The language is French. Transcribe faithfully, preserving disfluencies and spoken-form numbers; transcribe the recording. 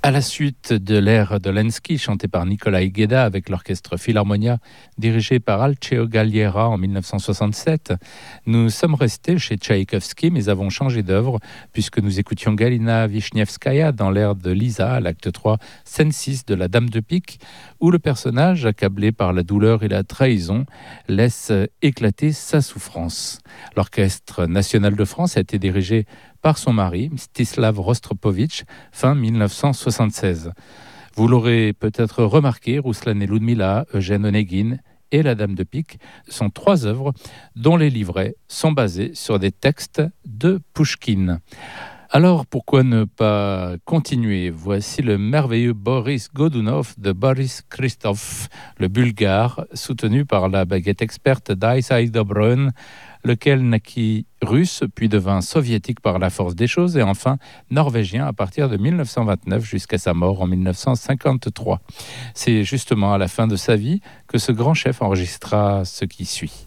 À la suite de l'ère de Lenski, chantée par Nikolai Gueda avec l'orchestre Philharmonia, dirigé par Alceo Galliera en dix-neuf cent soixante-sept, nous sommes restés chez Tchaïkovski, mais avons changé d'œuvre, puisque nous écoutions Galina Wisniewskaïa dans l'ère de Lisa, à l'acte trois, scène six de La Dame de Pique, où le personnage, accablé par la douleur et la trahison, laisse éclater sa souffrance. L'Orchestre national de France a été dirigé par son mari, Mstislav Rostropovitch, fin dix-neuf cent soixante-seize. Vous l'aurez peut-être remarqué, Rouslan et Ludmilla, Eugène Onegin et La Dame de Pique sont trois œuvres dont les livrets sont basés sur des textes de Pouchkine. Alors pourquoi ne pas continuer? Voici le merveilleux Boris Godunov de Boris Christophe, le bulgare, soutenu par la baguette experte d'Isai Dobrun, lequel naquit russe puis devint soviétique par la force des choses et enfin norvégien à partir de dix-neuf cent vingt-neuf jusqu'à sa mort en dix-neuf cent cinquante-trois. C'est justement à la fin de sa vie que ce grand chef enregistra ce qui suit.